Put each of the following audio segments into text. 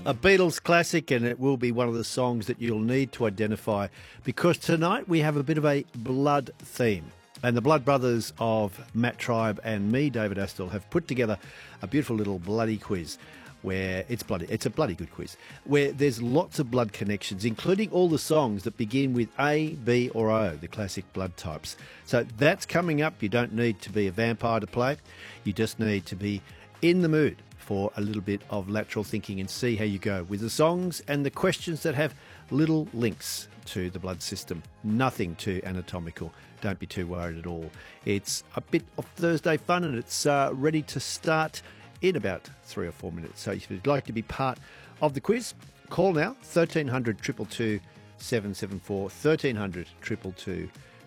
A Beatles classic, and it will be one of the songs that you'll need to identify because tonight we have a bit of a blood theme. And the Blood Brothers of Matt Tribe and me, David Astle, have put together a beautiful little bloody quiz where it's a bloody good quiz, where there's lots of blood connections, including all the songs that begin with A, B or O, the classic blood types. So that's coming up. You don't need to be a vampire to play. You just need to be in the mood for a little bit of lateral thinking and see how you go with the songs and the questions that have little links to the blood system. Nothing too anatomical. Don't be too worried at all. It's a bit of Thursday fun and it's ready to start in about 3 or 4 minutes. So if you'd like to be part of the quiz, call now, 1300 222 774, 1300 222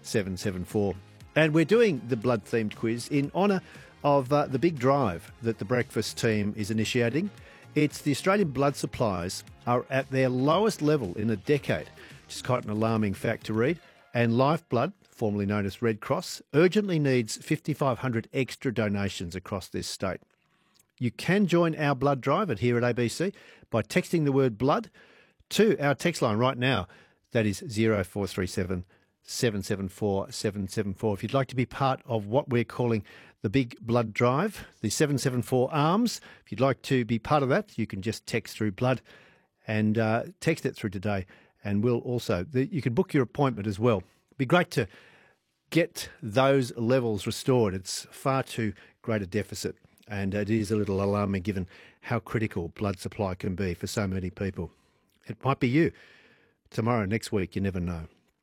774. And we're doing the blood-themed quiz in honour of the big drive that the breakfast team is initiating. It's the Australian blood supplies are at their lowest level in a decade, which is quite an alarming fact to read. And Lifeblood, formerly known as Red Cross, urgently needs 5,500 extra donations across this state. You can join our blood drive here at ABC by texting the word blood to our text line right now. That is 0437 774 774. If you'd like to be part of what we're calling the big blood drive, the 774 arms, if you'd like to be part of that, you can just text through blood and text it through today. And we'll also, you can book your appointment as well. It'd be great to get those levels restored. It's far too great a deficit. And it is a little alarming given how critical blood supply can be for so many people. It might be you. Tomorrow, next week, you never know.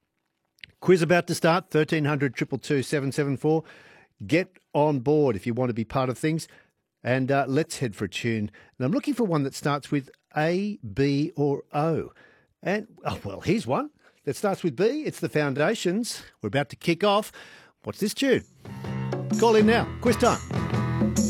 Quiz about to start, 1300 222 774. Get on board if you want to be part of things. And let's head for a tune. And I'm looking for one that starts with A, B or O. And, oh, well, here's one that starts with B. It's the Foundations. We're about to kick off. What's this tune? Call in now. Quiz time.